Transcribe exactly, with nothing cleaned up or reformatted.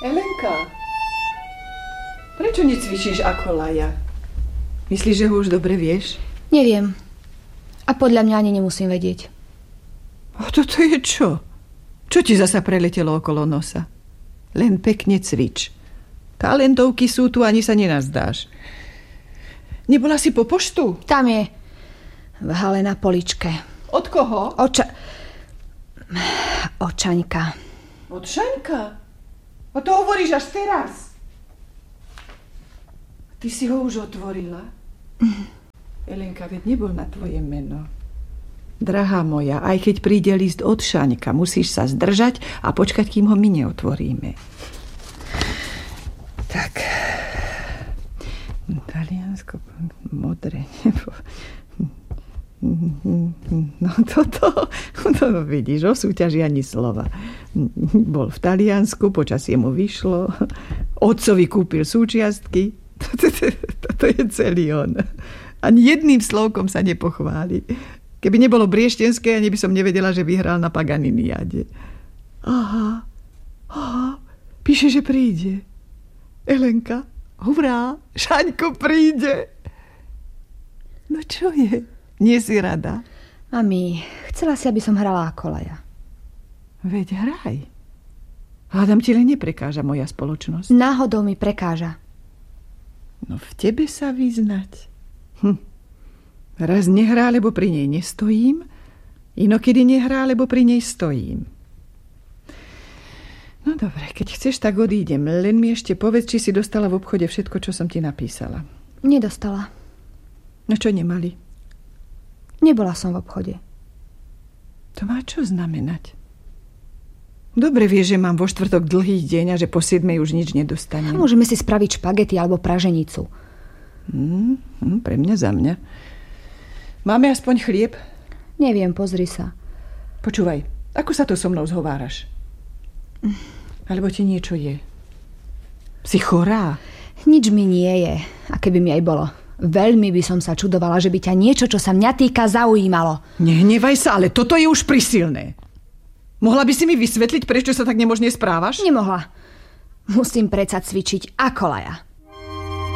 Elenka, prečo necvičíš ako Laja? Myslíš, že ho už dobre vieš? Neviem. A podľa mňa ani nemusím vedieť. A toto je čo? Čo ti zasa preletelo okolo nosa? Len pekne cvič. Talentovky sú tu, ani sa nenazdáš. Nebola si po poštu? Tam je. V hale na poličke. Od koho? Oča... Očaňka. Od Šaňka? A to hovoríš až teraz. Ty si ho už otvorila? Elenka, veď nebol na tvoje meno. Drahá moja, aj keď príde list od Šaňka, musíš sa zdržať a počkať, kým ho my neotvoríme. Tak. Taliansko, modré nebo... No toto, to vidíš, o súťaži ani slova. Bol v Taliansku, počasie mu vyšlo, otcovi kúpil súčiastky. Toto je celý on. Ani jedným slovkom sa nepochváli. Keby nebolo brieštenské, ani by som nevedela, že vyhral na Paganiniade. Aha, aha, píše, že príde. Elenka, hurá, Šaňko príde. No čo je? Nie si rada? Mami, chcela si, aby som hrala ako Laja. Veď hraj. Hádam, ti len neprekáža moja spoločnosť. Náhodou mi prekáža. No v tebe sa vyznať. Hm. Raz nehrá, lebo pri nej nestojím. Inokedy nehrá, lebo pri nej stojím. No dobre, keď chceš, tak odídem. Len mi ešte povedz, či si dostala v obchode všetko, čo som ti napísala. Nedostala. No čo nemali? Nebola som v obchode. To má čo znamenať? Dobre vieš, že mám vo štvrtok dlhý deň a že po siedmej už nič nedostanem. A môžeme si spraviť špagety alebo praženicu. Hmm, hm, pre mňa za mňa. Máme aspoň chlieb? Neviem, pozri sa. Počúvaj, ako sa to so mnou zhováraš? Alebo ti niečo je? Si chorá? Nič mi nie je. A keby mi aj bolo. Veľmi by som sa čudovala, že by ťa niečo, čo sa mňa týka, zaujímalo. Nehnevaj sa, ale toto je už prisilné. Mohla by si mi vysvetliť, prečo sa tak nemožne správaš? Nemohla. Musím predsa cvičiť ako Laja.